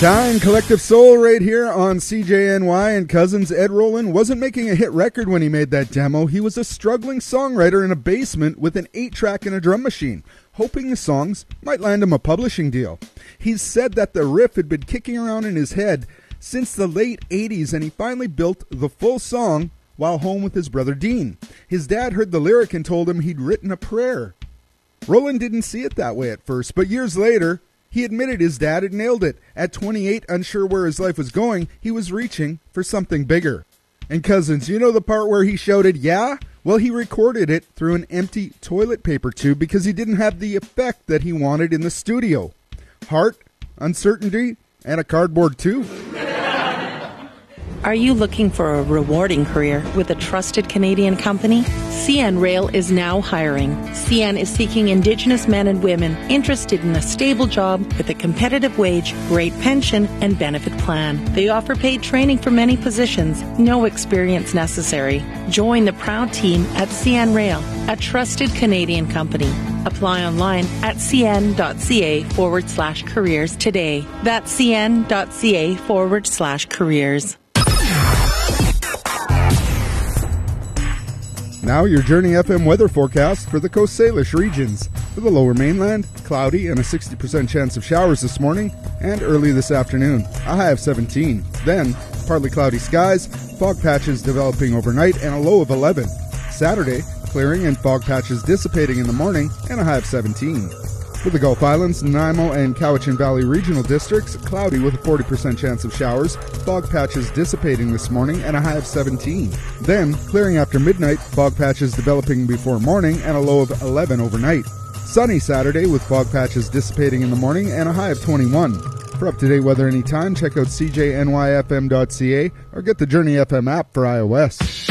Shine Collective Soul right here on CJNY, and Cousins Ed Roland wasn't making a hit record when he made that demo. He was a struggling songwriter in a basement with an 8-track and a drum machine, hoping the songs might land him a publishing deal. He said that the riff had been kicking around in his head since the late 80s, and he finally built the full song while home with his brother Dean. His dad heard the lyric and told him he'd written a prayer. Roland didn't see it that way at first, but years later, he admitted his dad had nailed it. At 28, unsure where his life was going, he was reaching for something bigger. And Cousins, you know the part where he shouted, yeah? Well, he recorded it through an empty toilet paper tube because he didn't have the effect that he wanted in the studio. Heart, uncertainty, and a cardboard tube. Are you looking for a rewarding career with a trusted Canadian company? CN Rail is now hiring. CN is seeking Indigenous men and women interested in a stable job with a competitive wage, great pension, and benefit plan. They offer paid training for many positions, no experience necessary. Join the proud team at CN Rail, a trusted Canadian company. Apply online at cn.ca/careers today. That's cn.ca/careers. Now your Journey FM weather forecast for the Coast Salish regions. For the lower mainland, cloudy and a 60% chance of showers this morning and early this afternoon. A high of 17. Then, partly cloudy skies, fog patches developing overnight and a low of 11. Saturday, clearing and fog patches dissipating in the morning and a high of 17. For the Gulf Islands, Nanaimo and Cowichan Valley regional districts, cloudy with a 40% chance of showers, fog patches dissipating this morning and a high of 17. Then, clearing after midnight, fog patches developing before morning and a low of 11 overnight. Sunny Saturday with fog patches dissipating in the morning and a high of 21. For up-to-date weather anytime, check out cjnyfm.ca or get the Journey FM app for iOS.